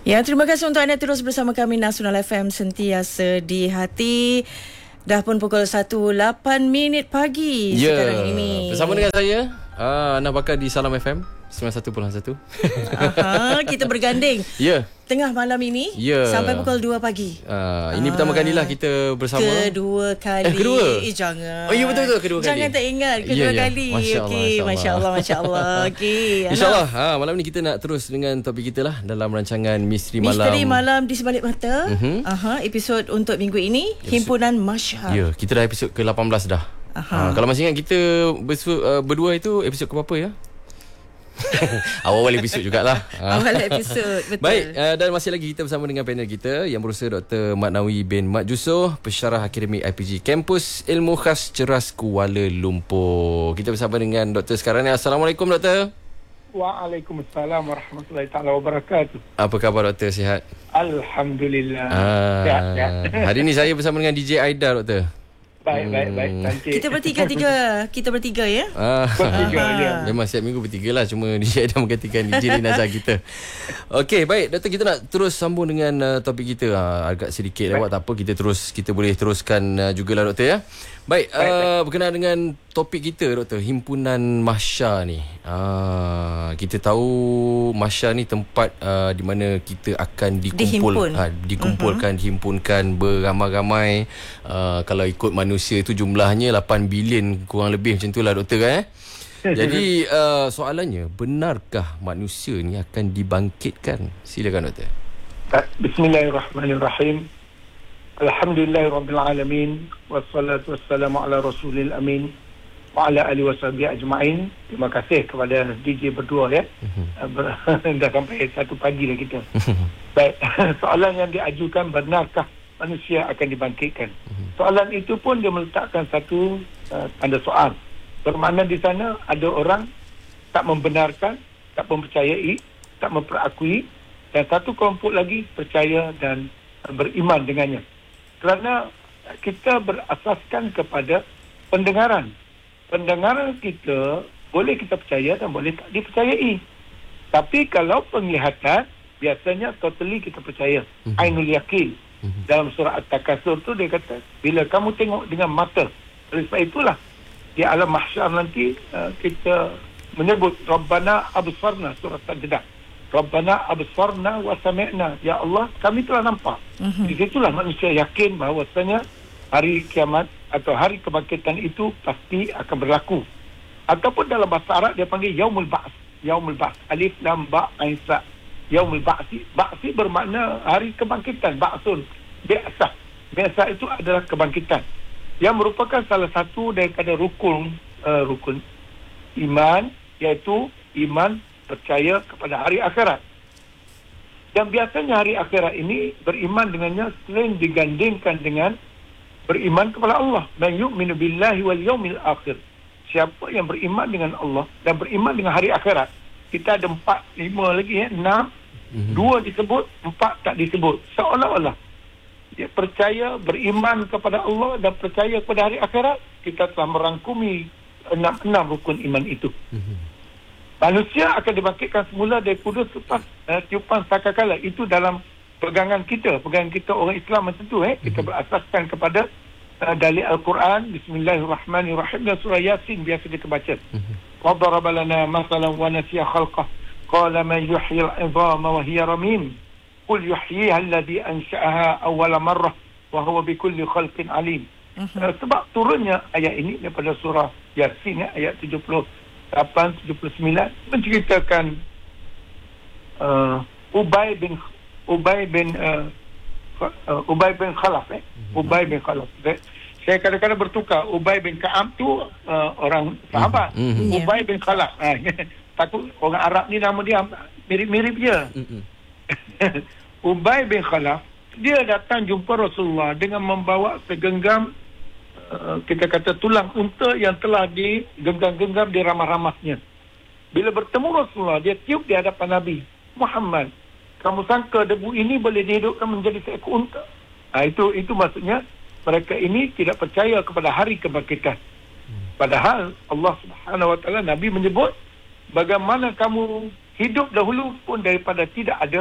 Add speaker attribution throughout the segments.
Speaker 1: Ya, terima kasih untuk anda terus bersama kami Nasional FM sentiasa di hati. Dah pun pukul 1:08 pagi sekarang ini.
Speaker 2: Bersama dengan saya, Ana Bakar di Salam FM 91.1.
Speaker 1: Kita berganding. Tengah malam ini sampai pukul 2 pagi.
Speaker 2: Ini pertama kalilah kita bersama.
Speaker 1: Kedua kali.
Speaker 2: Kedua?
Speaker 1: Jangan.
Speaker 2: Oh, ya betul-betul kedua kali.
Speaker 1: Jangan tak ingat kedua kali. Masya Allah. Okey.
Speaker 2: InsyaAllah. Malam ni kita nak terus dengan topik kita lah dalam rancangan Misteri Malam.
Speaker 1: Misteri Malam di Sebalik Mata. Episod untuk minggu ini, Himpunan Masya.
Speaker 2: Ya, kita dah episod ke-18 dah. Kalau masih ingat kita berdua itu episod ke berapa ya? Awal episod jugalah.
Speaker 1: Awal episod, betul.
Speaker 2: Baik, dan masih lagi kita bersama dengan panel kita yang berusaha Dr. Mat Nawi bin Mat Jusoh, pensyarah akademik IPG Kampus Ilmu Khas Ceras Kuala Lumpur. Kita bersama dengan doktor sekarang ni. Assalamualaikum doktor.
Speaker 3: Waalaikumsalam warahmatullahi taala wabarakatuh.
Speaker 2: Apa khabar doktor, sihat?
Speaker 3: Alhamdulillah.
Speaker 2: Sihat. Hari ni saya bersama dengan DJ Aida doktor.
Speaker 3: Baik. Cantik.
Speaker 1: Kita bertiga ya?
Speaker 3: Bertiga ya.
Speaker 2: Memang setiap minggu bertiga lah. Cuma DJ Aida menggantikan DJ Nazar kita. Okey, baik doktor, kita nak terus sambung dengan topik kita. Agak sedikit lewat, tak apa. Kita boleh teruskan jugalah doktor ya. Baik, berkenaan dengan topik kita doktor, Himpunan Masya ni. Kita tahu Masya ni tempat di mana kita akan dihimpunkan beramai-ramai. Kalau ikut manusia tu jumlahnya 8 bilion kurang lebih, macam itulah doktor kan. Jadi soalannya, benarkah manusia ni akan dibangkitkan? Silakan doktor.
Speaker 3: Bismillahirrahmanirrahim. Alhamdulillahirrabbilalamin. Wassalatu wassalamu ala rasulil amin wa ala alihi wa sahbihi ajma'in. Terima kasih kepada DJ berdua ya. Dah sampai 1 pagi dah kita. Baik, soalan yang diajukan, benarkah manusia akan dibangkitkan? Soalan itu pun dia meletakkan satu tanda soal. Bermakna di sana ada orang tak membenarkan, tak mempercayai, tak memperakui, dan satu kelompok lagi percaya dan beriman dengannya. Kerana kita berasaskan kepada pendengaran. Pendengaran kita boleh kita percaya dan boleh tak dipercayai. Tapi kalau penglihatan, biasanya totally kita percaya. Ainul yakin. Dalam surah At-Takasur tu dia kata, bila kamu tengok dengan mata. Oleh sebab itulah di alam mahsyar nanti kita menyebut Rabbana absarna, surah Sajdah. Rabbana absarna wa sami'na. Ya Allah, kami telah nampak. Di situlah manusia yakin bahawasanya hari kiamat atau hari kebangkitan itu pasti akan berlaku. Ataupun dalam bahasa Arab dia panggil Yaumul Ba'ts. Yaumul Ba'ts. Alif lam ba ain sa. Yaumul Ba'si. Ba'si bermakna hari kebangkitan. Ba'sun. Bi'asah. Bi'asah itu adalah kebangkitan. Yang merupakan salah satu daripada rukun iman, iaitu iman percaya kepada hari akhirat. Dan biasanya hari akhirat ini beriman dengannya sering digandingkan dengan beriman kepada Allah. Man yu'minu billahi wal yaumil akhir. Siapa yang beriman dengan Allah dan beriman dengan hari akhirat. Kita ada 4, 5 lagi ya, 6. 2 disebut, 4 tak disebut. Seolah-olah dia percaya, beriman kepada Allah dan percaya kepada hari akhirat. Kita telah merangkumi 6 rukun iman itu. Manusia akan dibangkitkan semula dari kudus selepas tiupan sangkakala. Itu dalam pegangan kita orang Islam macam tu. Kita berasaskan kepada dalil Al-Quran. Bismillahirrahmanirrahim. Dan surah Yasin biasa kita baca. Wa daraba lana masalan wa nasiya khalqah. Qala man yuhyil 'idhama wa hiya ramim. Qul yuhyiha alladhi ansha'aha awwala marrah wa huwa bikulli khalqin alim. Sebab turunnya ayat ini daripada surah Yasin ayat 78-79 menceritakan Ubay bin Khalaf. Ubay bin Khalaf. Saya kadang-kadang bertukar. Ubay bin Ka'ab tu orang sahabat. Ubay bin Khalaf. Takut orang Arab ni nama dia mirip-mirip je. Ubay bin Khalaf, dia datang jumpa Rasulullah dengan membawa segenggam kita kata tulang unta yang telah digenggam-genggam di ramah-ramahnya. Bila bertemu Rasulullah, dia tiup di hadapan Nabi. Muhammad, kamu sangka debu ini boleh dihidupkan menjadi seekor unta? Itu maksudnya mereka ini tidak percaya kepada hari kebangkitan. Padahal Allah Subhanahu Wa Taala, Nabi menyebut bagaimana kamu hidup dahulu pun daripada tidak ada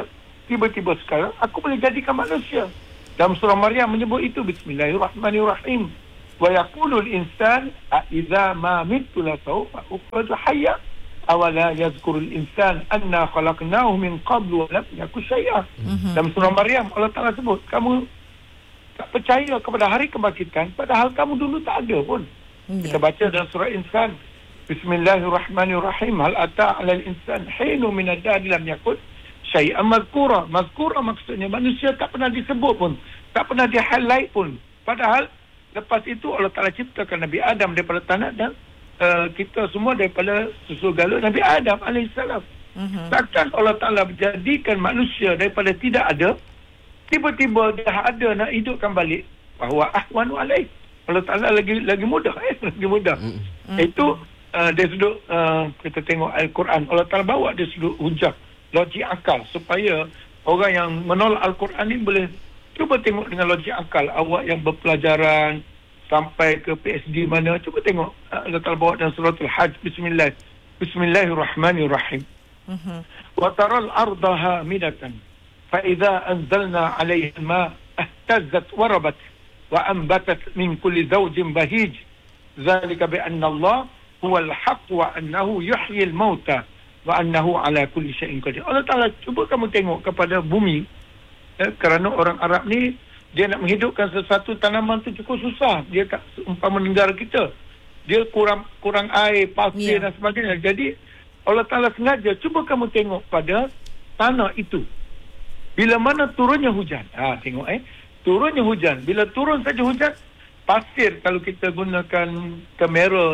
Speaker 3: tiba-tiba sekarang aku boleh jadikan manusia. Dalam surah Maryam menyebut itu, Bismillahirrahmanirrahim. Wa yaqulul insan idza ma mittu la sawfa ukhraju hayya awala yazkurul insan anna khalaqnahu min qablu wa lam yakun syai'a. Dalam surah Maryam Allah Taala sebut, kamu tak percaya kepada hari kebangkitan padahal kamu dulu tak ada pun. Kita baca dalam surah Insan, Bismillahirrahmanirrahim. Hal ata 'alal insan hinun min ad-dahr lam yakun syai'an mazkura. Mazkura maksudnya manusia tak pernah disebut pun, tak pernah di-highlight pun. Padahal lepas itu Allah Ta'ala ciptakan Nabi Adam daripada tanah dan kita semua daripada susu galut Nabi Adam alaihissalam. Takkan Allah Ta'ala menjadikan manusia daripada tidak ada, tiba-tiba dah ada nak hidupkan balik. Bahawa ahwanu alaih. Allah Ta'ala lagi mudah. Lagi mudah. Itu dari sudut kita tengok Al-Quran. Allah Ta'ala bawa dari sudut hujah, logik akal, supaya orang yang menolak Al-Quran ni boleh cuba tengok dengan logik akal. Awak yang berpelajaran sampai ke PhD mana, cuba tengok Allah Ta'ala bawa dalam surah Al-Hajj. Bismillahirrahmanirrahim. Wa taral arda hamidatan fa idza anzalna 'alayha al-ma ihtazzat wa rabat wa anbatat min kulli zawjin bahij zalika bi anna Allah huwal haqq wa annahu yuhyi al-mauta wa annahu ala kulli syai'in qadir. Allah Ta'ala cuba kamu tengok kepada bumi, kerana orang Arab ni dia nak menghidupkan sesuatu tanaman tu cukup susah. Dia tak seumpama negara kita. Dia kurang air, pasir dan sebagainya. Jadi Allah Ta'ala sengaja cuba kamu tengok pada tanah itu. Bila mana turunnya hujan. Tengok turunnya hujan. Bila turun saja hujan, pasir kalau kita gunakan kamera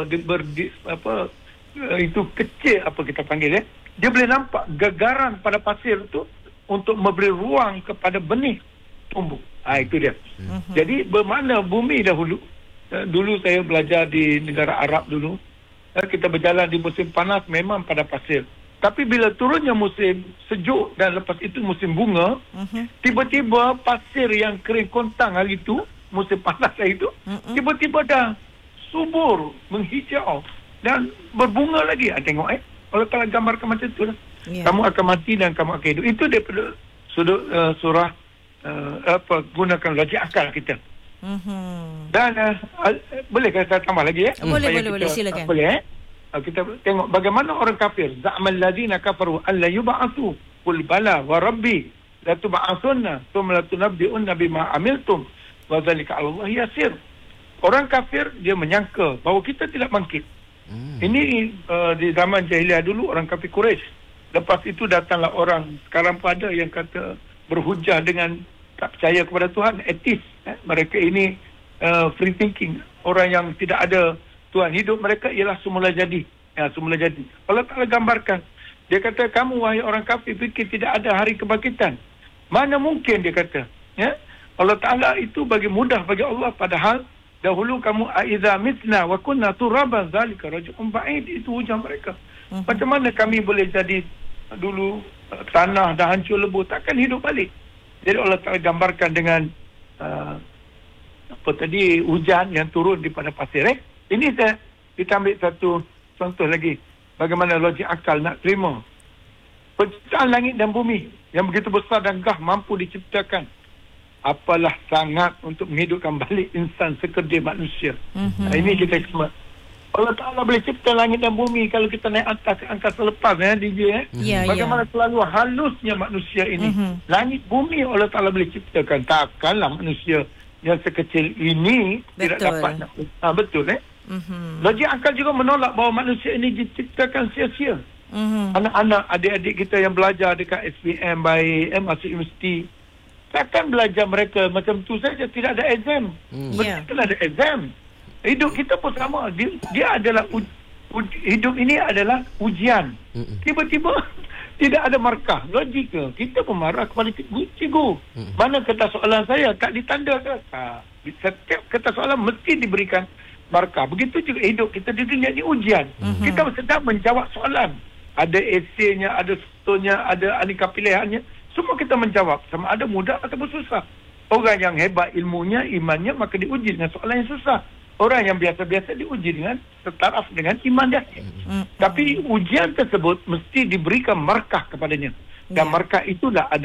Speaker 3: itu kecil apa kita panggil dia boleh nampak gegaran pada pasir tu untuk memberi ruang kepada benih tumbuh. Itu dia. Jadi bermakna bumi dahulu, dulu saya belajar di negara Arab dulu, kita berjalan di musim panas memang pada pasir. Tapi bila turunnya musim sejuk dan lepas itu musim bunga, tiba-tiba pasir yang kering kontang hari itu, musim panas hari itu, tiba-tiba dah subur, menghijau dan berbunga lagi. Tengok Allah Ta'ala gambarkan macam tu lah. Kamu akan mati dan kamu akan hidup. Itu daripada sudut surah gunakan logik akal kita. Dan boleh saya tambah lagi
Speaker 1: Boleh silakan.
Speaker 3: Boleh kita tengok bagaimana orang kafir. Za'amal ladzina kafaru alla yub'atsu qul bala wa rabbi la tub'atsunna thumma la tunabbi'unna bima amiltum wa dzalika 'ala Allah yasir. Orang kafir dia menyangka bahawa kita tidak bangkit. Ini di zaman jahiliah dulu, orang kafir Quraisy. Lepas itu datanglah orang sekarang pada yang kata berhujah dengan tak percaya kepada Tuhan, ateis. Mereka ini free thinking, orang yang tidak ada Tuhan. Hidup mereka ialah semula jadi. Semula jadi. Allah Ta'ala gambarkan. Dia kata, kamu wahai orang kafir fikir tidak ada hari kebangkitan. Mana mungkin, dia kata. Allah Ta'ala itu bagi mudah bagi Allah, padahal dahulu kamu aiza mitna wa kunna turaban zalika raj'un ba'id. Itu hujah mereka. Macam mana kami boleh jadi dulu tanah dah hancur lebur, takkan hidup balik. Jadi Allah Ta'ala gambarkan dengan hujan yang turun daripada pasir. Ini kita ambil satu contoh lagi bagaimana logik akal nak terima penciptaan langit dan bumi yang begitu besar dan gah mampu diciptakan. Apalah sangat untuk menghidupkan balik insan sekedar manusia. Ini kita semua. Allah Ta'ala boleh cipta langit dan bumi kalau kita naik atas angkasa lepas DJ. Bagaimana selalu halusnya manusia ini. Langit bumi Allah Ta'ala boleh ciptakan. Takkanlah manusia yang sekecil ini tidak dapat. Betul logik akal juga menolak bahawa manusia ini diciptakan sia-sia. Anak-anak, adik-adik kita yang belajar dekat SPM baik, masuk universiti, takkan belajar mereka macam tu saja, tidak ada exam. Betul ada exam. Hidup kita pun sama. Dia adalah hidup ini adalah ujian. Tiba-tiba tidak ada markah. Logika. Kita pun marah kepada cikgu. Mana kertas soalan saya tak ditandakan. Setiap kertas soalan mesti diberikan markah. Begitu juga hidup kita di dunia ini ujian. Kita sedang menjawab soalan. Ada esainya, ada stolnya, ada aneka pilihannya. Semua kita menjawab. Sama ada mudah ataupun susah. Orang yang hebat ilmunya, imannya, maka diuji dengan soalan yang susah. Orang yang biasa-biasa diuji dengan setaraf dengan iman dia. Tapi ujian tersebut mesti diberikan markah kepadanya. Dan markah itulah adalah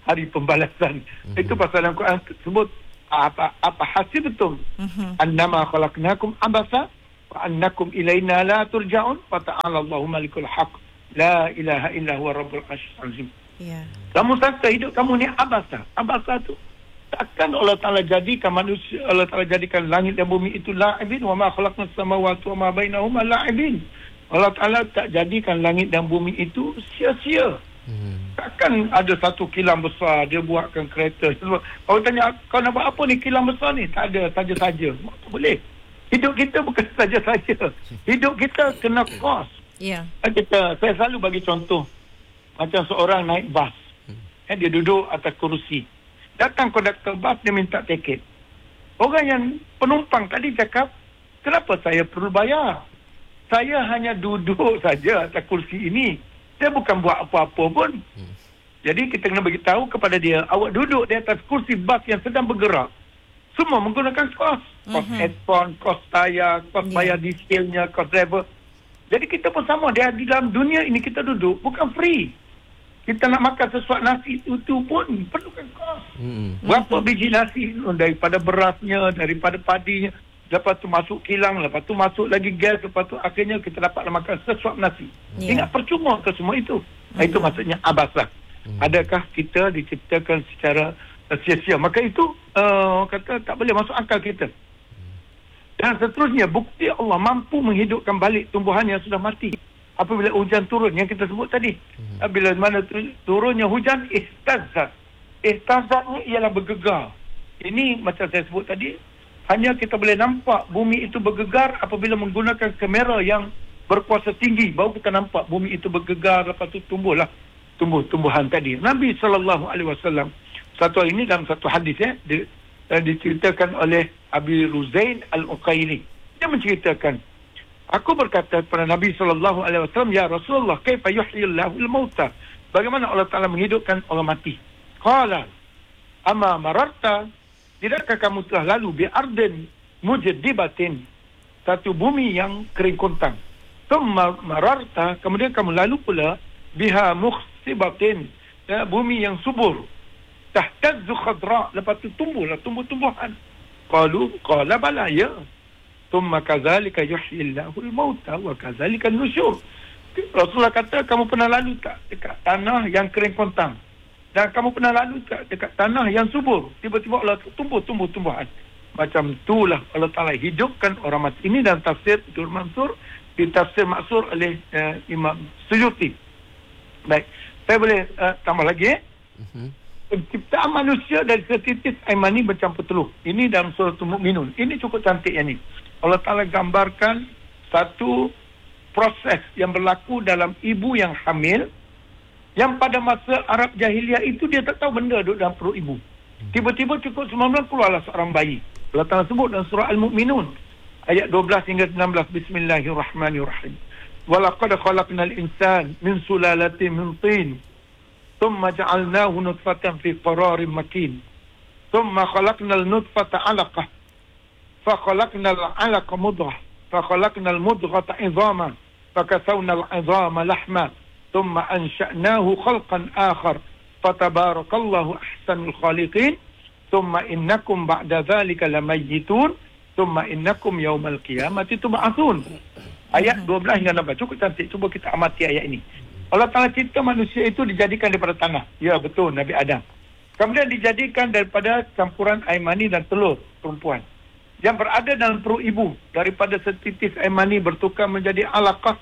Speaker 3: hari pembalasan. Itu pasal yang Quran sebut apa hasibtum annama khalaqnakum abasa wa annakum ilaina la turja'un wa ta'ala Allahu malikul haq la ilaha illa huwa rabbul arsyil azim.
Speaker 1: Ya.
Speaker 3: Kamu sangka hidup kamu ni abasa. Abasa tu takkan Allah Ta'ala jadikan manusia, Allah Ta'ala jadikan langit dan bumi itu la'ibin, wa ma khalaqnas samawati wa ma bainahuma la'ibin. Allah Ta'ala tak jadikan langit dan bumi itu sia-sia. Takkan ada satu kilang besar dia buatkan kereta. Kalau tanya, kau nak buat apa ni kilang besar ni? Tak ada, saja-saja. Tak boleh. Hidup kita bukan saja-saja. Hidup kita kena kos.
Speaker 1: Ya.
Speaker 3: Saya selalu bagi contoh. Macam seorang naik bas. Dia duduk atas kerusi. Datang konduktor bas, dia minta tiket. Orang yang penumpang tadi cakap, kenapa saya perlu bayar? Saya hanya duduk saja atas kursi ini. Saya bukan buat apa-apa pun. Jadi kita kena beritahu kepada dia, awak duduk di atas kursi bas yang sedang bergerak. Semua menggunakan kos. Kos headphone, kos tayar, kos bayar dieselnya, kos driver. Jadi kita pun sama. Di dalam dunia ini kita duduk, bukan free. Kita nak makan sesuatu nasi itu pun perlukan kos. Berapa biji nasi? Daripada berasnya, daripada padinya. Lepas tu masuk kilang, lepas tu masuk lagi gas, lepas tu akhirnya kita dapat makan sesuap nasi. Ingat percuma ke semua itu? Itu maksudnya abasah. Adakah kita diciptakan secara sia-sia? Maka itu kata tak boleh masuk akal kita. Dan seterusnya, bukti Allah mampu menghidupkan balik tumbuhan yang sudah mati. Apabila hujan turun, yang kita sebut tadi. Bila mana turunnya hujan, ihtazat. Ihtazat ni ialah bergegar. Ini macam saya sebut tadi, hanya kita boleh nampak bumi itu bergegar apabila menggunakan kamera yang berkuasa tinggi. Baru kita nampak bumi itu bergegar, lepas tu tumbuhlah tumbuh-tumbuhan tadi. Nabi SAW, satu hari ini dalam satu hadis diceritakan oleh Abi Ruzain Al-Uqaili. Dia menceritakan, aku berkata kepada Nabi SAW, ya Rasulullah, kaifa yuhyillahu al-mauta? Bagaimana Allah Ta'ala menghidupkan orang mati? Qala, ama mararta, tidakkah kamu telah lalu bi'ardin mujaddibatin, satu bumi yang kering kontang. Thumma mararta, kemudian kamu lalu pula biha mukhsibatin, bumi yang subur. Tahtazzu khadra, lepas tu tumbuhlah tumbuh-tumbuhan. Qala bala ya. Thumma kadzalika yuhyillahu al-mauta wa kadzalika an-nusyur. Rasulullah kata, kamu pernah lalu tak dekat tanah yang kering kontang? Dan kamu pernah lalu dekat tanah yang subur. Tiba-tiba Allah tumbuh-tumbuhan. Macam itulah Allah Ta'ala hidupkan orang mati. Ini dalam tafsir Dur Mansur, di tafsir Maksur oleh Imam Suyuti. Baik, saya boleh tambah lagi. Penciptaan manusia dari setitis air mani bercampur telur. Ini dalam surah Al-Mu'minun. Ini cukup cantik yang ini. Allah Ta'ala gambarkan satu proses yang berlaku dalam ibu yang hamil, yang pada masa Arab Jahiliyah itu dia tak tahu benda duduk dalam perut ibu. Tiba-tiba cukup 9 bulan keluarlah seorang bayi. Allah Ta'ala sebut dalam surah Al-Mu'minun ayat 12 hingga 16. Bismillahirrahmanirrahim. Walaqad khalaqnal insan min sulalatin min tin, thumma ja'alnahu nutfatan fi qararin makin, thumma khalaqnal nutfata 'alaqah, fa khalaqnal 'alaqa mudghah, fa khalaqnal mudghata 'idhaman, fa kasawna al-'idhama lahma, ثم أنشأناه خلقا آخر فتبارك الله أحسن الخالقين ثم إنكم بعد ذلك لميتون ثم إنكم يوم القيامة تبعثون. Ayat 12 hingga 16 cukup cantik. Cuba kita amati ayat ini. Allah Ta'ala cipta manusia itu dijadikan daripada tanah. Ya betul, Nabi Adam. Kemudian dijadikan daripada campuran air mani dan telur perempuan yang berada dalam perut ibu. Daripada setitis air mani bertukar menjadi alaqah.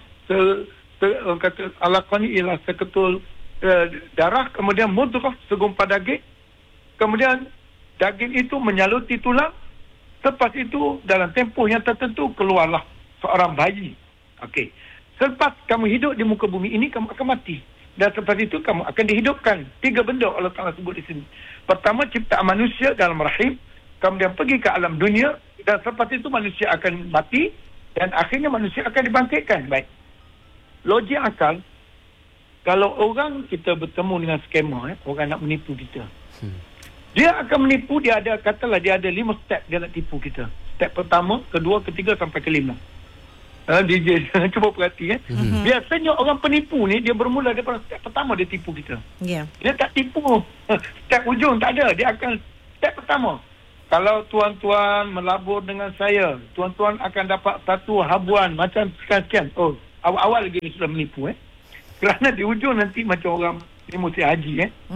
Speaker 3: Kata alaqah ni ialah seketul darah, kemudian mudghah, segumpal daging, kemudian daging itu menyaluti tulang. Selepas itu dalam tempoh yang tertentu keluarlah seorang bayi. Okey. Selepas kamu hidup di muka bumi ini, kamu akan mati. Dan selepas itu kamu akan dihidupkan. 3 benda Allah Ta'ala sebut di sini. Pertama, ciptaan manusia dalam rahim, kemudian pergi ke alam dunia, dan selepas itu manusia akan mati, dan akhirnya manusia akan dibangkitkan. Baik. Logik akal, kalau orang kita bertemu dengan skamer, orang nak menipu kita, dia akan menipu, dia ada 5 step dia nak tipu kita. Step pertama, kedua, ketiga sampai kelima. DJ cuba perhati biasanya orang penipu ni dia bermula daripada step pertama dia tipu kita. Dia tak tipu step ujung, tak ada. Dia akan step pertama, kalau tuan-tuan melabur dengan saya, tuan-tuan akan dapat satu habuan macam sekian-sekian. Awal-awal lagi ni sudah menipu kerana di ujung nanti macam orang ni mesti haji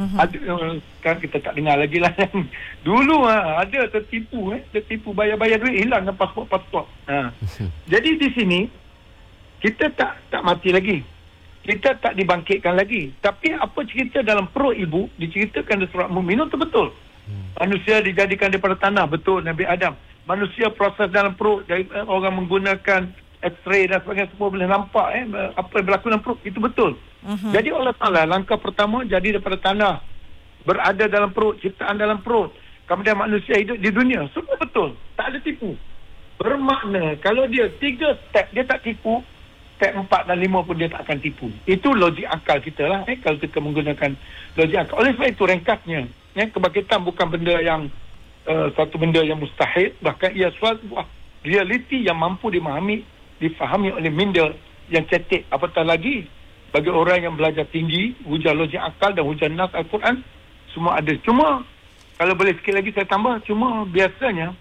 Speaker 3: kan kita tak dengar lagi lah. Dulu ada tertipu bayar-bayar duit, hilang dengan pasport. Jadi di sini kita tak mati lagi, kita tak dibangkitkan lagi. Tapi apa cerita dalam perut ibu diceritakan di surah Mu'minun tu betul. Manusia dijadikan daripada tanah, betul, Nabi Adam. Manusia proses dalam perut, dari orang menggunakan X-ray dan sebagainya, semua boleh nampak apa yang berlaku dalam perut, itu betul. Jadi Allah Ta'ala langkah pertama jadi daripada tanah, berada dalam perut, ciptaan dalam perut, kemudian manusia hidup di dunia, semua betul, tak ada tipu. Bermakna kalau dia 3 step dia tak tipu, step 4 dan 5 pun dia tak akan tipu. Itu logik akal kita lah kalau kita menggunakan logik akal. Oleh sebab itu ringkasnya kebangkitan bukan benda yang satu benda yang mustahil, bahkan ia suatu realiti yang mampu difahami oleh minda yang cetek, apatah lagi bagi orang yang belajar tinggi, hujah logik akal dan hujah nas Al-Quran semua ada. Cuma kalau boleh sikit lagi saya tambah, cuma biasanya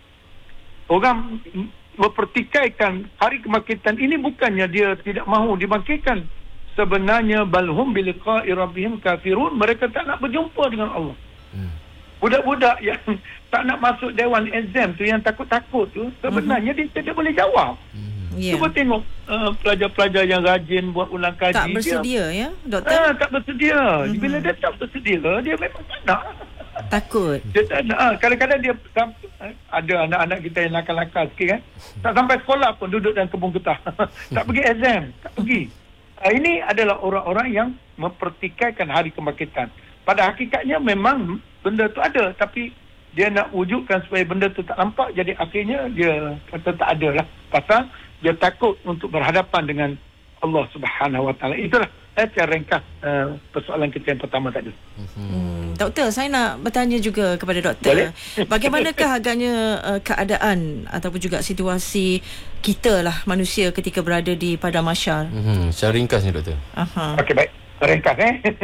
Speaker 3: orang mempertikaikan hari kebangkitan ini bukannya dia tidak mahu dibangkitkan, sebenarnya balhum biliqa'i rabbihim kafirun, mereka tak nak berjumpa dengan Allah. Budak-budak yang tak nak masuk dewan exam tu, yang takut-takut tu, sebenarnya dia tidak boleh jawab. Cuba tengok pelajar-pelajar yang rajin buat ulang kaji,
Speaker 1: tak bersedia doktor.
Speaker 3: Tak bersedia. Bila dia tak bersedia, dia memang tak nak.
Speaker 1: Takut.
Speaker 3: Dia tak nak. Kadang-kadang dia ada anak-anak kita yang nakal-nakal sikit kan, tak sampai sekolah pun duduk dalam kebun getah. Tak pergi exam, tak pergi. Ini adalah orang-orang yang mempertikaikan hari kebangkitan. Pada hakikatnya memang benda tu ada, tapi dia nak wujudkan supaya benda tu tak nampak, jadi akhirnya dia kata tak ada lah, pasal dia takut untuk berhadapan dengan Allah Subhanahu Wa Taala. Itulah secara ringkas persoalan kita yang pertama tadi.
Speaker 1: Doktor, saya nak bertanya juga kepada doktor.
Speaker 3: Boleh?
Speaker 1: Bagaimanakah agaknya keadaan ataupun juga situasi kita lah manusia ketika berada di padang mahsyar?
Speaker 2: Secara ringkas ni doktor.
Speaker 3: Okey, baik. Ringkas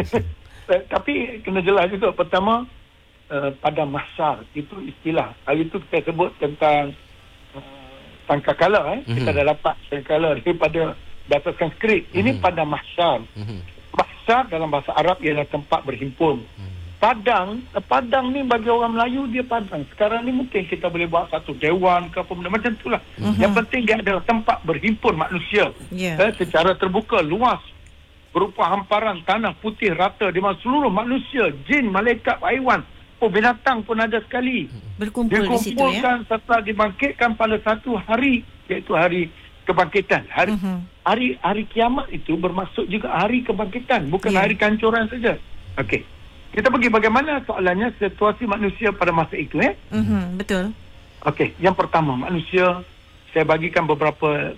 Speaker 3: tapi kena jelas juga. Pertama, padang mahsyar itu istilah. Hari itu kita sebut tentang sangkakala. Kita dah dapat sangkakala daripada bahasa Sanskrit. Ini padang mahsyar. Mahsyar dalam bahasa Arab ialah tempat berhimpun. Padang ni bagi orang Melayu dia padang. Sekarang ni mungkin kita boleh buat satu dewan ke apa benda macam itulah. Yang penting dia ada tempat berhimpun manusia secara terbuka, luas, berupa hamparan tanah putih rata di mana seluruh manusia, jin, malaikat, haiwan, binatang pun ada sekali.
Speaker 1: Berkumpul di situ
Speaker 3: dikumpulkan serta dibangkitkan pada satu hari, iaitu hari kebangkitan. Hari kiamat itu bermaksud juga hari kebangkitan, bukan hari kancuran saja. Okey. Kita pergi bagaimana soalannya situasi manusia pada masa itu
Speaker 1: betul.
Speaker 3: Okey, yang pertama manusia, saya bagikan beberapa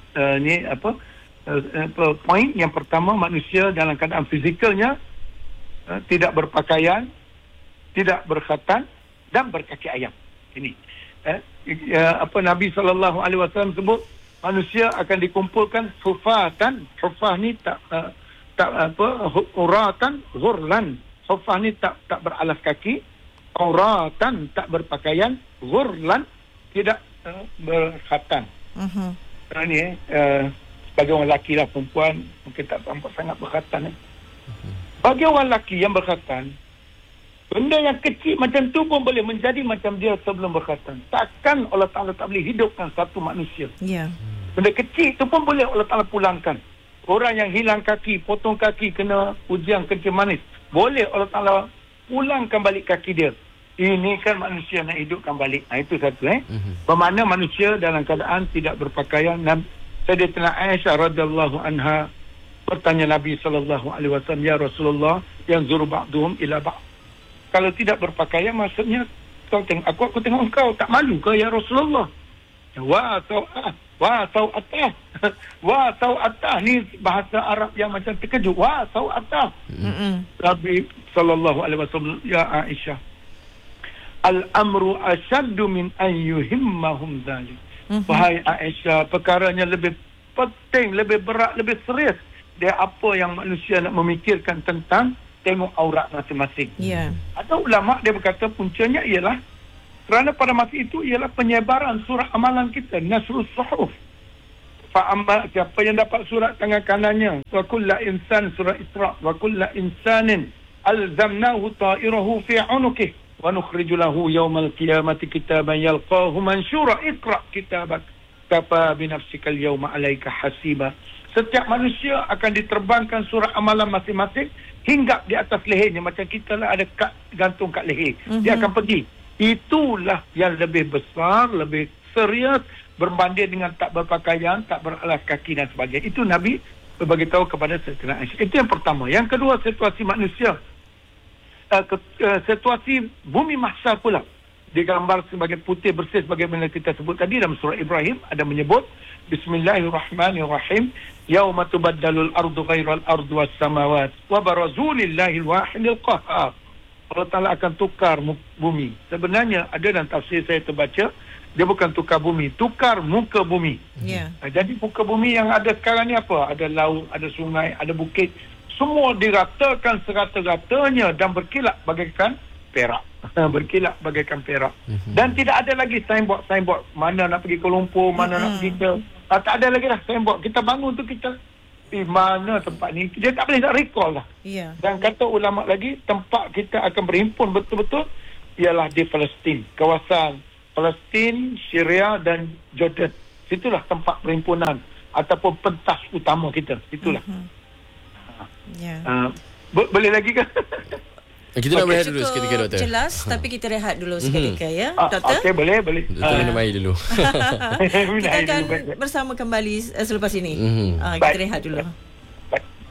Speaker 3: poin. Yang pertama, manusia dalam keadaan fizikalnya tidak berpakaian, tidak berkhatan dan berkaki ayam. Ini Nabi SAW sebut manusia akan dikumpulkan hufatan. Hufah ni uratan ghurlan. Hufah ni tak beralas kaki, uratan tak berpakaian, ghurlan tidak berkhatan. Ini bagi orang lelaki lah, perempuan mungkin tak nampak sangat berkhatan. Bagi orang lelaki yang berkhatan, benda yang kecil macam tu pun boleh menjadi macam dia sebelum berkhatan. Takkan Allah Ta'ala tak boleh hidupkan satu manusia. Benda kecil tu pun boleh Allah Ta'ala pulangkan. Orang yang hilang kaki, potong kaki, kena ujian kencing manis, boleh Allah Ta'ala pulangkan balik kaki dia. Ini kan manusia nak hidupkan balik. Itu satu. Bermakna manusia dalam keadaan tidak berpakaian. Sayyidatina Aisyah radhiyallahu anha bertanya Nabi SAW, ya Rasulullah, yang zuru ba'duhum ila ba'. Kalau tidak berpakaian, maksudnya kau tengok aku tengok kau, tak malu ke ya Rasulullah? Wa sawatah. Wa sawatah ni bahasa Arab yang macam terkejut. Wa sawatah. Nabi SAW, ya Aisyah, al-amru ashaddu min an yuhimmahum dhalik. Wahai Aisyah, perkaranya lebih penting, lebih berat, lebih serius dari apa yang manusia nak memikirkan tentang tengok aurat masing-masing. Ada ulama dia berkata puncanya ialah kerana pada masa itu ialah penyebaran surat amalan kita, nasrus suhuf. Fa'amma, siapa yang dapat surat tangan kanannya, wa kullu insan, surah Isra, wa kullu insanin alzamnahu ta'irahu fi 'unuqihi wa nukhriju lahu yawmal qiyamati kitaban yalqahu mansyura, iqra kitabak kafa bi nafsika al-yawma 'alaika hasiba. Setiap manusia akan diterbangkan surat amalan masing-masing hingga di atas lehernya, macam kita lah ada kad gantung kat leher. Dia akan pergi. Itulah yang lebih besar, lebih serius berbanding dengan tak berpakaian, tak beralas kaki dan sebagainya. Itu Nabi beritahu kepada Sayyidina Aisyah. Itu yang pertama. Yang kedua, situasi manusia. Situasi bumi mahsyar pula digambar sebagai putih bersih sebagaimana kita sebut tadi dalam surah Ibrahim. Ada menyebut Bismillahirrahmanirrahim, yauma tubaddalul ardu ghairal ardu was samawat wa barazu lillahil wahidil qahhar. Allah Ta'ala akan tukar bumi. Sebenarnya ada dalam tafsir saya terbaca, dia bukan tukar bumi, tukar muka bumi. Jadi muka bumi yang ada sekarang ni apa? Ada laut, ada sungai, ada bukit. Semua diratakan serata-ratanya dan berkilat bagaikan perak. Berkilat bagaikan perak. Dan tidak ada lagi signboard. Mana nak pergi Kuala Lumpur, mana nak pergi ke. Tak ada lagi lah signboard. Kita bangun tu kita, mana tempat ni? Dia tak boleh nak recall lah. Dan kata ulama lagi, tempat kita akan berhimpun betul-betul ialah di Palestin. Kawasan Palestin, Syria dan Jordan. Situlah tempat perhimpunan ataupun pentas utama kita. Situlah. Boleh lagi ke?
Speaker 2: Kita nak berehat dulu seketika, Doktor.
Speaker 1: Jelas, tapi kita rehat dulu seketika ya, Doktor.
Speaker 3: Okey, boleh.
Speaker 2: Doktor minum air dulu.
Speaker 1: Kita akan bersama kembali selepas ini. Kita rehat dulu.